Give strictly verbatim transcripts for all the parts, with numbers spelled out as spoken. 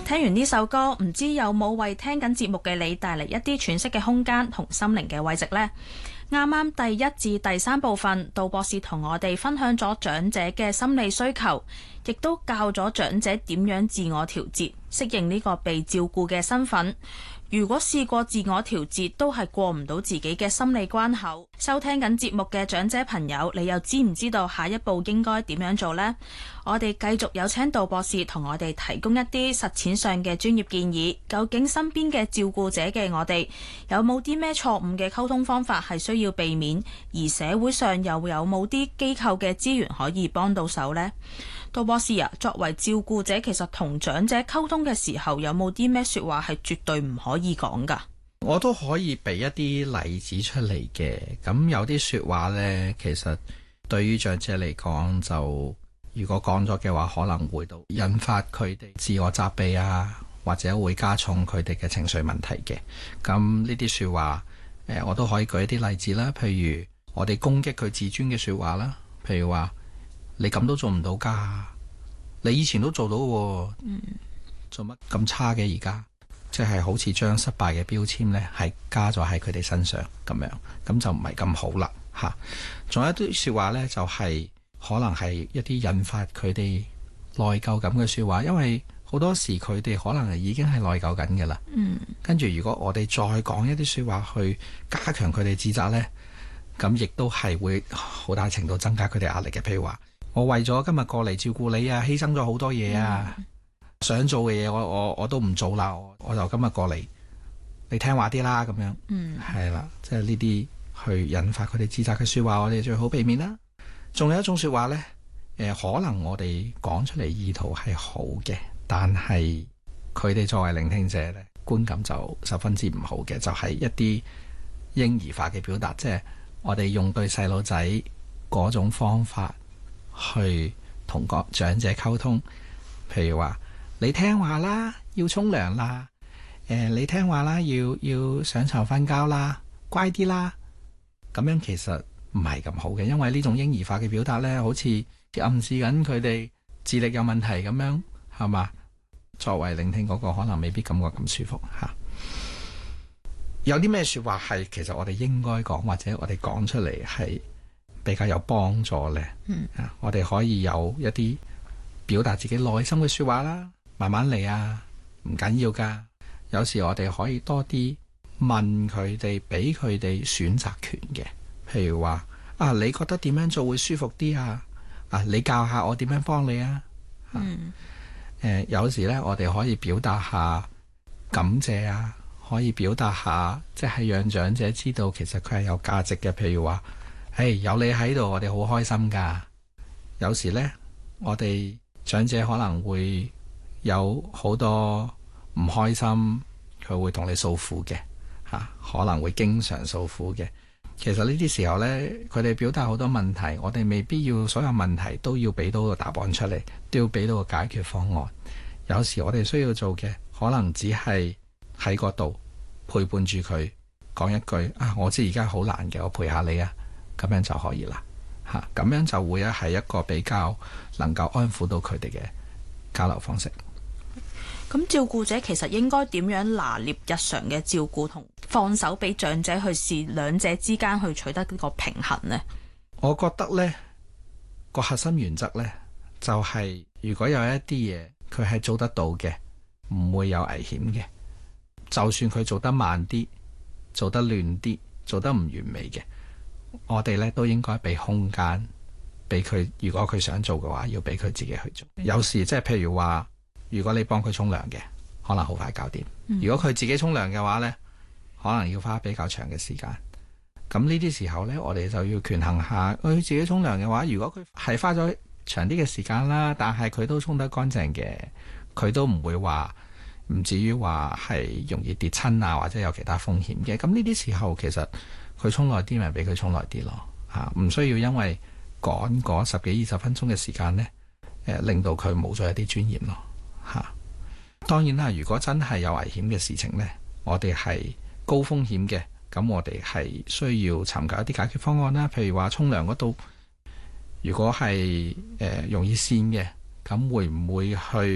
聽完呢首歌，唔知有冇為聽緊節目嘅你帶嚟一啲喘息嘅空間同心靈嘅慰藉呢？啱啱第一至第三部分，杜博士同我哋分享咗長者嘅心理需求，亦都教咗長者點樣自我調節，適應呢個被照顧嘅身份。如果試過自我調節都係過唔到自己嘅心理關口，收聽緊節目嘅長者朋友，你又知唔知道下一步應該點樣做呢？我哋繼續有請杜博士同我哋提供一啲實踐上嘅專業建議。究竟身邊嘅照顧者嘅我哋有冇啲咩錯誤嘅溝通方法係需要避免？而社會上又有冇啲機構嘅資源可以幫到手呢？杜博士啊，作為照顧者，其實同長者溝通嘅時候，有冇啲咩說話係絕對唔可以講㗎？ 我都可以俾一啲例子出嚟嘅。咁有啲說話呢，其實對於長者嚟講，就如果講咗嘅話，可能會到引發佢哋自我責備啊，或者會加重佢哋嘅情緒問題嘅。咁呢啲說話，誒，我都可以舉一啲例子啦。譬如我哋攻擊佢自尊嘅說話啦，譬如話，你咁都做唔到噶，你以前都做到喎，嗯、做乜咁差嘅而家？即係好似將失敗嘅標籤呢係加咗喺佢哋身上咁樣，咁就唔係咁好啦嚇。仲有一啲説話呢，就係、是、可能係一啲引發佢哋內疚感嘅説話，因為好多時佢哋可能已經係內疚緊嘅啦。嗯，跟住如果我哋再講一啲説話去加強佢哋自責呢，咁亦都係會好大程度增加佢哋壓力嘅。譬如話，我為咗今日過嚟照顧你啊，犧牲咗好多嘢啊，嗯、想做嘅嘢我我我都唔做啦，我我就今日過嚟，你聽話啲啦咁樣。嗯，係啦，即係呢啲去引發佢哋自責嘅說話，我哋最好避免啦。仲有一種說話呢，誒、呃，可能我哋講出嚟意圖係好嘅，但係佢哋作為聆聽者呢，觀感就十分之唔好嘅，就係、是、一啲嬰兒化嘅表達，即係我哋用對細路仔嗰種方法去同個長者溝通，譬如話你聽話啦，要沖涼啦，誒、呃，你聽話啦，要要上床瞓覺啦，乖啲啦，咁樣其實唔係咁好嘅，因為呢種嬰兒化嘅表達呢，好似暗示緊佢哋智力有問題咁樣，係嘛？作為聆聽嗰個，可能未必感覺咁舒服吓。有啲咩說話係其實我哋應該講，或者我哋講出嚟係比較有幫助呢？嗯，我哋可以有一啲表達自己內心嘅說話啦，慢慢嚟啊，唔緊要噶。有時我哋可以多啲問佢哋，俾佢哋選擇權嘅。譬如話啊，你覺得點樣做會舒服啲啊？啊，你教下我點樣幫你啊？嗯，誒、呃，有時呢，我哋可以表達下感謝啊，可以表達下，即係讓長者知道其實佢係有價值嘅。譬如話，誒，有你喺度，我哋好開心噶。有時呢，我哋長者可能會有好多唔開心，佢會同你訴苦嘅，吓、啊，可能會經常訴苦嘅。其實呢啲時候呢，佢哋表達好多問題，我哋未必要所有問題都要俾到個答案出嚟，都要俾到個解決方案。有時我哋需要做嘅，可能只係喺嗰度陪伴住佢，講一句啊，我知而家好難嘅，我陪下你啊，咁樣就可以啦，吓、啊，咁樣就會係一個比較能夠安撫到佢哋嘅交流方式。 咁照顧者其實應該點樣拿捏日常嘅照顧同放手俾長者去試，兩者之間去取得呢個平衡呢？ 我覺得呢個核心原則呢，就係、是、如果有一啲嘢佢係做得到嘅，唔會有危險嘅，就算佢做得慢啲，做得亂啲，做得唔完美嘅，我哋呢都應該俾空間俾佢。如果佢想做嘅話，要俾佢自己去做。嗯、有時即係譬如話，如果你幫佢沖涼嘅，可能好快搞掂。嗯、如果佢自己沖涼嘅話呢，可能要花比較長嘅時間。咁呢啲時候呢，我哋就要權衡下，佢自己沖涼嘅話，如果佢係花咗長啲嘅時間啦，但係佢都沖得乾淨嘅，佢都唔會話唔至於話係容易跌親啊，或者有其他風險嘅。咁呢啲時候其實佢沖耐啲咪俾佢沖耐啲咯，嚇，唔需要因為趕嗰十幾二十分鐘嘅時間呢，誒令到佢冇咗一啲尊嚴咯。嚇，當然啦，如果真係有危險嘅事情呢，我哋係高風險嘅，咁我哋係需要尋求一啲解決方案啦。譬如話沖涼嗰度，如果係誒、呃、容易跣嘅，咁會唔會去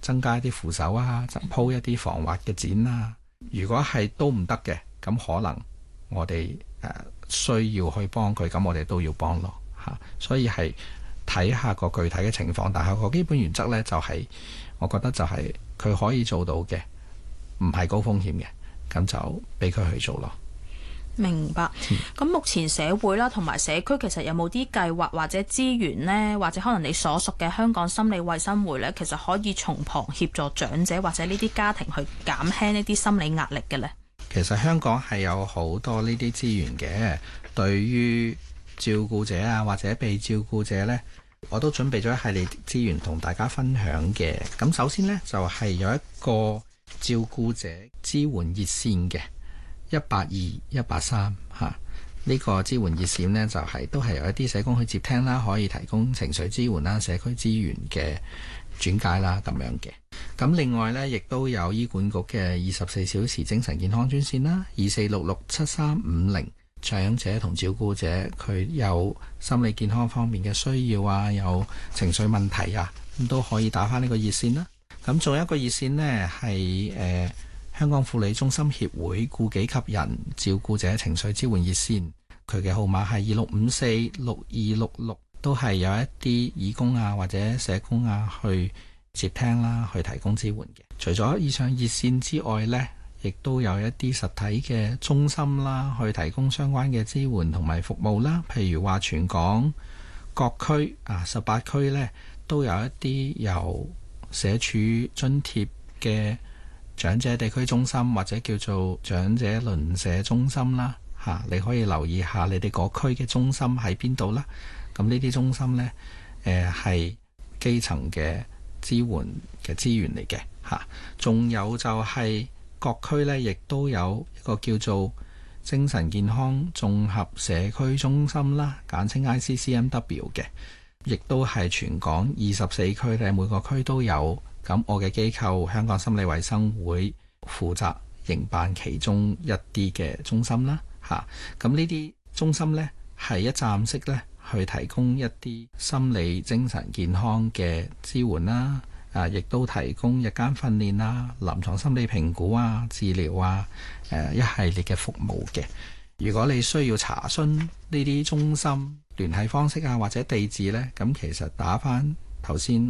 增加一啲扶手啊，就鋪一啲防滑嘅墊啊。如果係都唔得嘅，咁可能我哋誒、呃、需要去幫佢，咁我哋都要幫咯嚇、啊。所以係睇下個具體嘅情況，但係個基本原則呢，就係、是、我覺得就係佢可以做到嘅，唔係高風險嘅，咁就俾佢去做咯。 明白。咁目前社會啦同埋社區其實有冇啲計劃或者資源呢？或者可能你所屬嘅香港心理衛生會呢，其實可以從旁協助長者或者呢啲家庭去減輕呢啲心理壓力嘅呢？ 其實香港係有好多呢啲資源嘅，對於照顧者啊或者被照顧者呢，我都準備咗一系列資源同大家分享嘅。咁首先呢，就係、是、有一個照顧者支援熱線嘅。一八二一八三嚇，呢個支援熱線呢，就係、是、都係有一啲社工去接聽啦，可以提供情緒支援啦、社區資源嘅轉介啦咁樣嘅。咁另外呢，亦都有醫管局嘅二十四小時精神健康專線啦，二四六六七三五零，長者同照顧者佢有心理健康方面嘅需要啊，有情緒問題啊，咁都可以打返呢個熱線啦。咁仲有一個熱線呢，係誒。呃香港婦女中心協會顧己及人照顧者情緒支援熱線，佢嘅號碼係二六五四六二六六，都係有一啲義工啊或者社工啊去接聽啦，去提供支援嘅。除咗以上熱線之外呢，亦都有一啲實體嘅中心啦，去提供相關嘅支援同埋服務啦。譬如話全港各區啊十八區呢，都有一啲由社署津貼嘅長者地區中心或者叫做長者鄰舍中心啦，嚇、啊、你可以留意下你哋嗰區嘅中心喺邊度啦。咁呢啲中心呢，誒、呃、係基層嘅支援嘅資源嚟嘅嚇。仲、啊、有就係各區呢，亦都有一個叫做精神健康綜合社區中心啦，簡稱 I C C M W 嘅，亦都係全港二十四區咧，每個區都有。咁我嘅機構香港心理衛生會負責營辦其中一啲嘅中心啦，嚇。咁呢啲中心呢，係一站式呢去提供一啲心理精神健康嘅支援啦，啊，亦都提供日間訓練啦、臨床心理評估啊、治療啊，誒一系列嘅服務嘅。如果你需要查詢呢啲中心聯繫方式啊或者地址呢，咁其實打返頭先